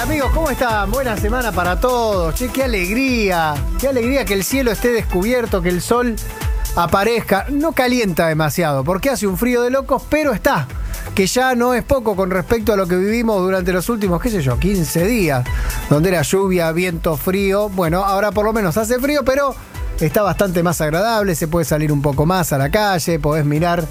Amigos, ¿cómo están? Buena semana para todos. Che, qué alegría que el cielo esté descubierto, que el sol aparezca. No calienta demasiado porque hace un frío de locos, pero está. Que ya no es poco con respecto a lo que vivimos durante los últimos, 15 días, donde era lluvia, viento, frío. Bueno, ahora por lo menos hace frío, pero está bastante más agradable, se puede salir un poco más a la calle, podés mirar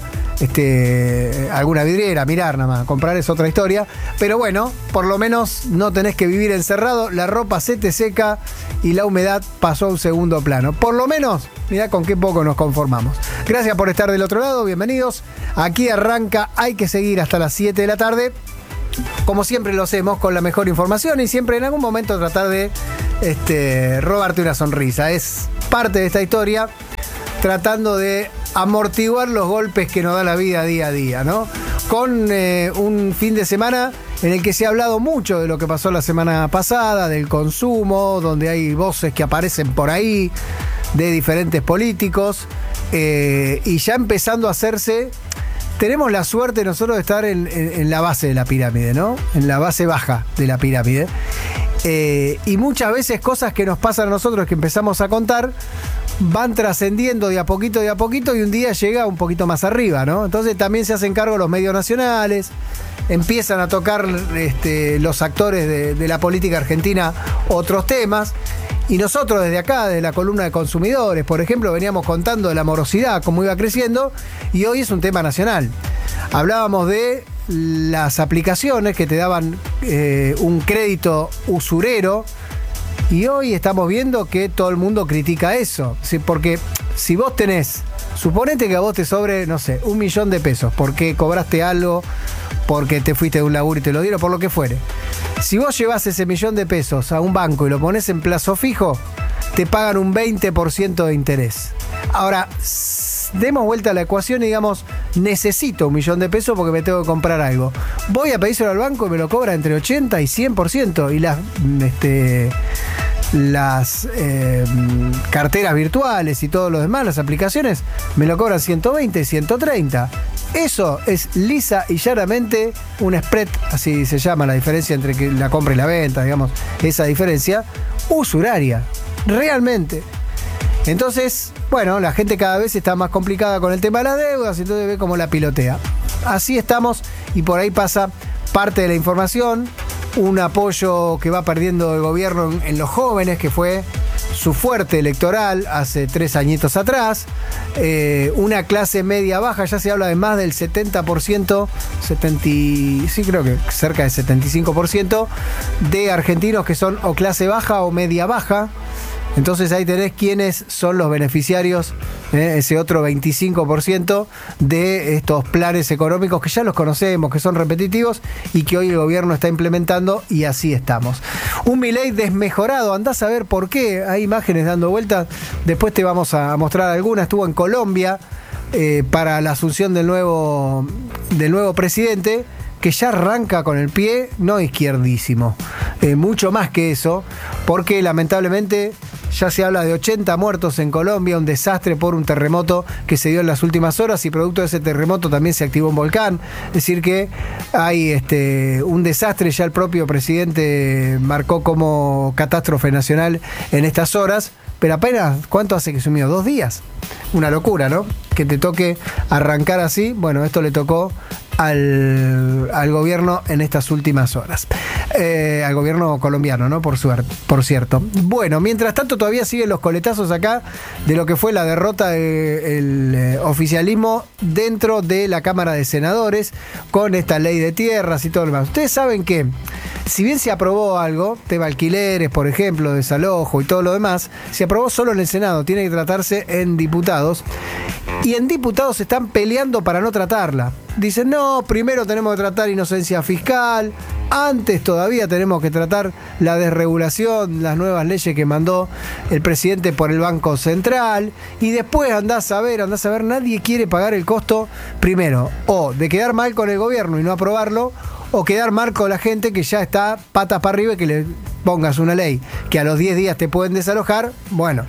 alguna vidriera, mirar nada más, comprar es otra historia, pero bueno, por lo menos no tenés que vivir encerrado, la ropa se te seca y la humedad pasó a un segundo plano. Por lo menos, mirá con qué poco nos conformamos. Gracias por estar del otro lado, bienvenidos. Aquí arranca, hay que seguir hasta las 7 de la tarde. Como siempre lo hacemos con la mejor información y siempre en algún momento tratar de robarte una sonrisa. Es parte de esta historia, tratando de amortiguar los golpes que nos da la vida día a día, ¿no? Con un fin de semana en el que se ha hablado mucho de lo que pasó la semana pasada, del consumo, donde hay voces que aparecen por ahí, de diferentes políticos, y ya empezando a hacerse. Tenemos la suerte nosotros de estar en la base de la pirámide, ¿no? En la base baja de la pirámide. Y muchas veces cosas que nos pasan a nosotros que empezamos a contar van trascendiendo de a poquito y un día llega un poquito más arriba, ¿no? Entonces también se hacen cargo los medios nacionales, empiezan a tocar los actores de la política argentina otros temas. Y nosotros desde acá, desde la columna de consumidores, por ejemplo, veníamos contando de la morosidad, cómo iba creciendo, y hoy es un tema nacional. Hablábamos de las aplicaciones que te daban un crédito usurero, y hoy estamos viendo que todo el mundo critica eso. ¿Sí? Porque si vos tenés, suponete que a vos te sobre, no sé, 1 millón de pesos, porque cobraste algo, porque te fuiste de un laburo y te lo dieron, por lo que fuere. Si vos llevas ese 1 millón de pesos a un banco y lo pones en plazo fijo, te pagan un 20% de interés. Ahora, demos vuelta a la ecuación y digamos, necesito 1 millón de pesos porque me tengo que comprar algo. Voy a pedírselo al banco y me lo cobra entre 80 y 100%. Y las carteras virtuales y todo lo demás, las aplicaciones, me lo cobran 120, 130. Eso es lisa y llanamente un spread, así se llama la diferencia entre la compra y la venta, digamos, esa diferencia usuraria, realmente. Entonces, bueno, la gente cada vez está más complicada con el tema de las deudas, entonces ve cómo la pilotea. Así estamos y por ahí pasa parte de la información, un apoyo que va perdiendo el gobierno en los jóvenes, que fue su fuerte electoral hace 3 añitos atrás, una clase media baja, ya se habla de más del 70%, sí creo que cerca del 75% de argentinos que son o clase baja o media baja. Entonces ahí tenés quiénes son los beneficiarios, ese otro 25% de estos planes económicos que ya los conocemos, que son repetitivos y que hoy el gobierno está implementando, y así estamos. Un Milei desmejorado, andás a ver por qué, hay imágenes dando vueltas, después te vamos a mostrar algunas. Estuvo en Colombia para la asunción del nuevo presidente, que ya arranca con el pie no izquierdísimo, mucho más que eso, porque lamentablemente ya se habla de 80 muertos en Colombia, un desastre por un terremoto que se dio en las últimas horas, y producto de ese terremoto también se activó un volcán. Es decir que hay un desastre, ya el propio presidente marcó como catástrofe nacional en estas horas, pero apenas, ¿cuánto hace que sumió? 2 días. Una locura, ¿no? Que te toque arrancar así. Bueno, esto le tocó al gobierno en estas últimas horas. Al gobierno colombiano, ¿no? Por cierto. Bueno, mientras tanto todavía siguen los coletazos acá de lo que fue la derrota del oficialismo dentro de la Cámara de Senadores con esta ley de tierras y todo lo demás. Ustedes saben que si bien se aprobó algo, tema alquileres, por ejemplo, desalojo y todo lo demás, se aprobó solo en el Senado, tiene que tratarse en diputados, y en diputados están peleando para no tratarla. Dicen, no, primero tenemos que tratar inocencia fiscal, antes todavía tenemos que tratar la desregulación, las nuevas leyes que mandó el presidente por el Banco Central, y después andás a ver, nadie quiere pagar el costo, primero, o de quedar mal con el gobierno y no aprobarlo, o quedar mal con la gente que ya está patas para arriba y que le pongas una ley que a los 10 días te pueden desalojar. Bueno,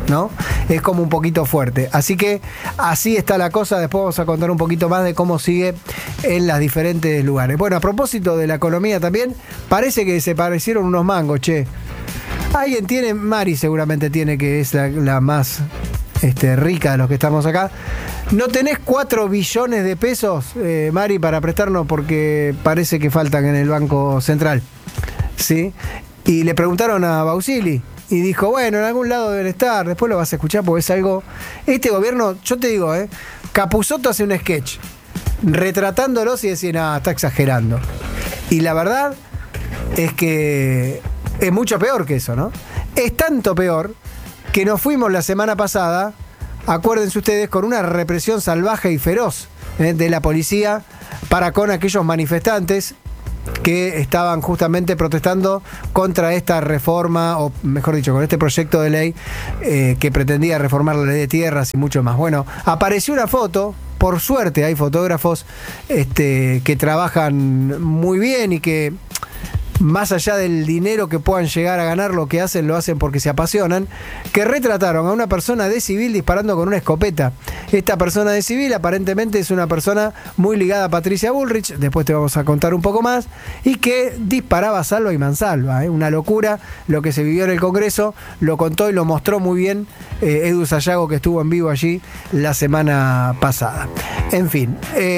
¿no? Es como un poquito fuerte. Así que así está la cosa. Después vamos a contar un poquito más de cómo sigue en los diferentes lugares. Bueno, a propósito de la economía también, parece que se parecieron unos mangos, che. Alguien tiene, Mari seguramente tiene, que es la más rica de los que estamos acá. ¿No tenés 4 billones de pesos, Mari, para prestarnos? Porque parece que faltan en el Banco Central. ¿Sí? Y le preguntaron a Bausili y dijo, bueno, en algún lado deben estar. Después lo vas a escuchar porque es algo... Este gobierno, yo te digo, Capusotto hace un sketch retratándolos y decía, no, está exagerando. Y la verdad es que es mucho peor que eso, ¿no? Es tanto peor que nos fuimos la semana pasada, acuérdense ustedes, con una represión salvaje y feroz de la policía para con aquellos manifestantes que estaban justamente protestando contra esta reforma, o mejor dicho, con este proyecto de ley que pretendía reformar la ley de tierras y mucho más. Bueno, apareció una foto, por suerte hay fotógrafos que trabajan muy bien y que, más allá del dinero que puedan llegar a ganar, lo hacen porque se apasionan, que retrataron a una persona de civil disparando con una escopeta. Esta persona de civil aparentemente es una persona muy ligada a Patricia Bullrich, después te vamos a contar un poco más, y que disparaba salva y mansalva. Una locura lo que se vivió en el Congreso, lo contó y lo mostró muy bien Edu Sayago, que estuvo en vivo allí la semana pasada. En fin,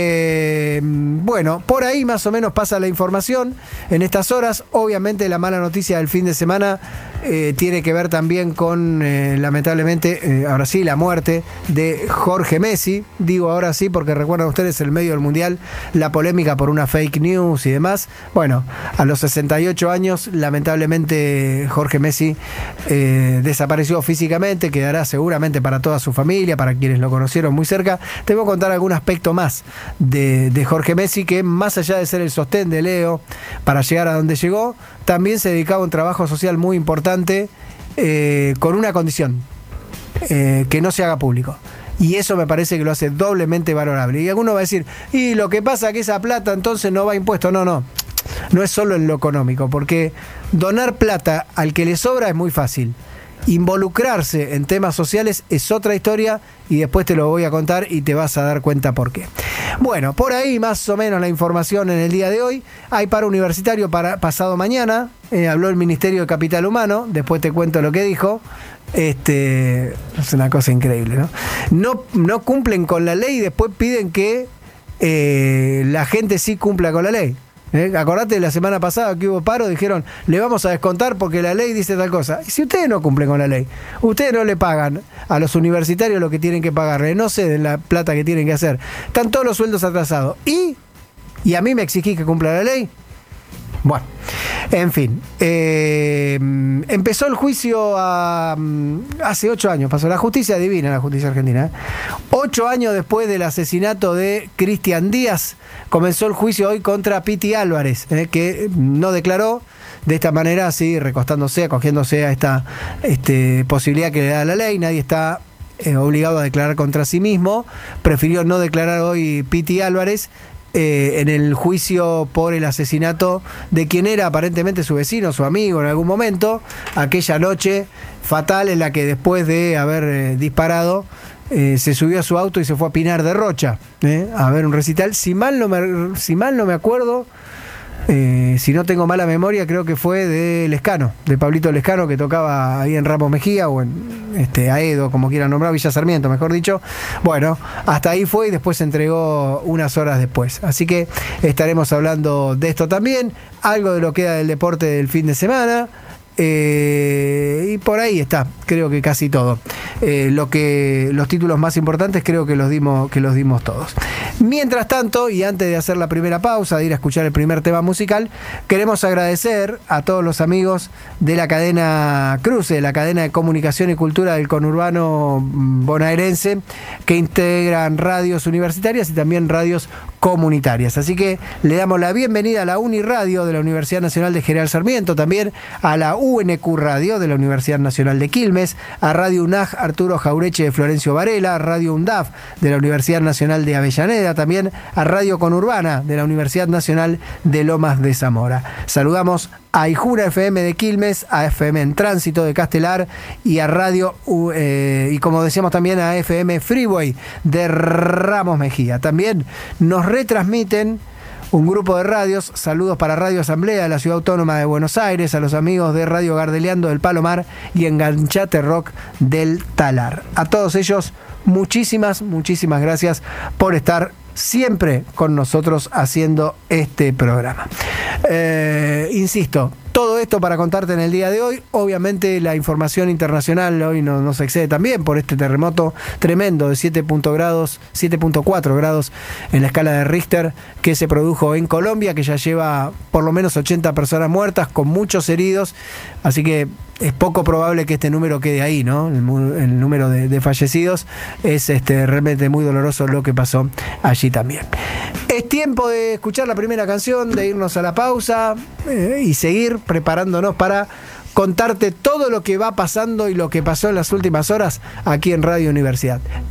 bueno, por ahí más o menos pasa la información en estas horas. Obviamente la mala noticia del fin de semana tiene que ver también con, lamentablemente, ahora sí, la muerte de Jorge Messi. Digo ahora sí porque recuerdan ustedes el medio del Mundial, la polémica por una fake news y demás. Bueno, a los 68 años, lamentablemente, Jorge Messi desapareció físicamente, quedará seguramente para toda su familia, para quienes lo conocieron muy cerca. Te voy a contar algún aspecto más de Jorge Messi, que más allá de ser el sostén de Leo para llegar a donde llegó, también se dedicaba a un trabajo social muy importante, con una condición, que no se haga público. Y eso me parece que lo hace doblemente valorable. Y alguno va a decir, y lo que pasa es que esa plata entonces no va a impuesto. No es solo en lo económico, porque donar plata al que le sobra es muy fácil. Involucrarse en temas sociales es otra historia, y después te lo voy a contar y te vas a dar cuenta por qué. Bueno, por ahí más o menos la información en el día de hoy. Hay paro universitario para pasado mañana. Habló el Ministerio de Capital Humano, después te cuento lo que dijo. Es una cosa increíble, ¿no? No cumplen con la ley y después piden que la gente sí cumpla con la ley. Acordate de la semana pasada que hubo paro, dijeron, le vamos a descontar porque la ley dice tal cosa. Y si ustedes no cumplen con la ley, ustedes no le pagan a los universitarios lo que tienen que pagarle, no ceden la plata que tienen que hacer, están todos los sueldos atrasados. ¿Y a mí me exigís que cumpla la ley? Bueno, en fin, empezó el juicio hace 8 años, pasó la justicia divina, la justicia argentina. 8 años después del asesinato de Cristian Díaz, comenzó el juicio hoy contra Piti Álvarez, que no declaró. De esta manera, así, recostándose, acogiéndose a esta posibilidad que le da la ley. Nadie está obligado a declarar contra sí mismo. Prefirió no declarar hoy Piti Álvarez en el juicio por el asesinato de quien era aparentemente su vecino, su amigo en algún momento, aquella noche fatal en la que después de haber disparado se subió a su auto y se fue a Pinar de Rocha a ver un recital. Si mal no me acuerdo, si no tengo mala memoria, creo que fue de Lescano, de Pablito Lescano, que tocaba ahí en Ramos Mejía o en Aedo, como quieran nombrar, Villa Sarmiento, mejor dicho. Bueno, hasta ahí fue y después se entregó unas horas después. Así que estaremos hablando de esto también, algo de lo que queda del deporte del fin de semana. Y por ahí está, creo que casi todo. Los títulos más importantes creo que los dimos todos. Mientras tanto, y antes de hacer la primera pausa, de ir a escuchar el primer tema musical, queremos agradecer a todos los amigos de la cadena Cruce, la cadena de comunicación y cultura del conurbano bonaerense, que integran radios universitarias y también radios comunitarias. Así que le damos la bienvenida a la Uniradio de la Universidad Nacional de General Sarmiento, también a la UNQ Radio de la Universidad Nacional de Quilmes, a Radio UNAJ Arturo Jaureche de Florencio Varela, a Radio UNDAF de la Universidad Nacional de Avellaneda, también a Radio Conurbana de la Universidad Nacional de Lomas de Zamora. Saludamos a Ijuna FM de Quilmes, a FM en Tránsito de Castelar y a Radio, y como decíamos también a FM Freeway de Ramos Mejía. También nos retransmiten un grupo de radios. Saludos para Radio Asamblea de la Ciudad Autónoma de Buenos Aires, a los amigos de Radio Gardeliando del Palomar y Enganchate Rock del Talar. A todos ellos, muchísimas gracias por estar siempre con nosotros haciendo este programa. Insisto, todo esto para contarte en el día de hoy. Obviamente la información internacional hoy nos excede también por este terremoto tremendo de 7.4 grados en la escala de Richter que se produjo en Colombia, que ya lleva por lo menos 80 personas muertas con muchos heridos, así que es poco probable que este número quede ahí, ¿no? El número de fallecidos es realmente muy doloroso lo que pasó allí también. Es tiempo de escuchar la primera canción, de irnos a la pausa y seguir preparándonos para contarte todo lo que va pasando y lo que pasó en las últimas horas aquí en Radio Universidad.